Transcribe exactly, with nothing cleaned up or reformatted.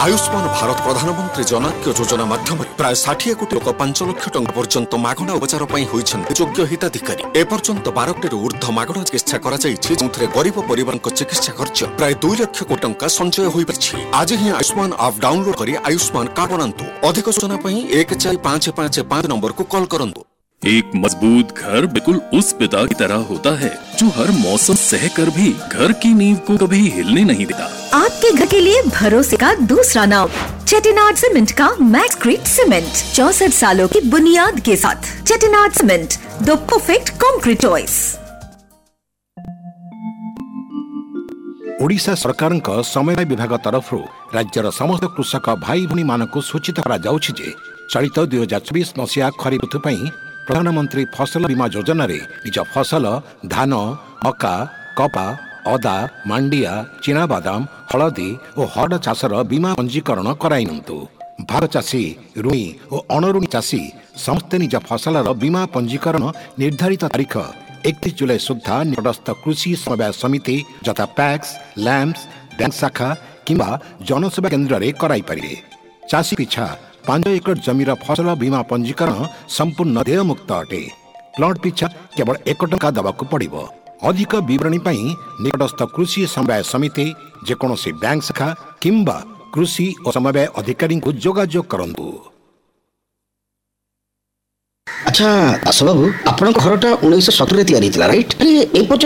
आयुष्मान भारत प्रधानमंत्री जन आरोग्य योजना माध्यम प्राय षाठी कोटी लोक पांच लाख टंका पर्यंत मागणा उपचार योग्य हिताधिकारी। एपर्यंत बारह कोटी ऊर्ध्व मागणा चिकित्सा कर गरीब परिवार चिकित्सा खर्च प्राय दुई लाख कोटी टंका संचय हो पारिछि। आज ही आयुष्मान ऐप डाउनलोड करी आयुष्मान कार्ड बनातु। अधिक सूचना एक चार पाँच पाँच पाँच नंबर को कॉल करंतु। एक मजबूत घर बिल्कुल उस पिता की तरह होता है जो हर मौसम सह कर भी घर की नींव को कभी हिलने नहीं देता। आपके घर के लिए भरोसे का दूसरा नाम चेटिनाड सीमेंट का मैक्सक्रीट सीमेंट, चौसठ सालों की बुनियाद के साथ। Chettinad cement, the perfect concrete choice. Odisha सरकार समय विभाग तरफ राज्यर समस्त कृषक भाई भनी मानक सूचित करा जाउछि जे चलित दुई हजार चौबीस मसीहा खरीफ ऋतु पई प्रधानमंत्री फसल बीमा योजना रे निज फसल धान, मका, कपा, अदा, मांडिया, चिना बादाम, हलदी और हरड चाषर बीमा पंजीकरण कराइनंतु। भाग चाषी, ऋणी और अणऋणी चाषी समस्ते निज फसलर बीमा पंजीकरण निर्धारित तारीख इकतीस जुलाई सुधा निकटस्थ कृषि समवाय समिति यथा पैक्स, लैम्प्स, बैंक शाखा किंबा जनसेवा केन्द्र रे कराई पारिबे। चाषी पिछा पांच एकड़ जमीर फसल बीमा पंजीकरण संपूर्ण देयमुक्त अटे। प्लॉट पिछा केवल एक टंका दबाकू पड़िबो। अधिक विवरणी पई निकटस्थ कृषि समवाय समिति जेकोसी बैंक शाखा किंबा कृषि और समवाय अधिकारी को जोगाजोग करंतु। अच्छा दास बाबू, आपण घरटा उन्नीस सौ सत्तर रे तैयारी थिला, राइट? अरे ए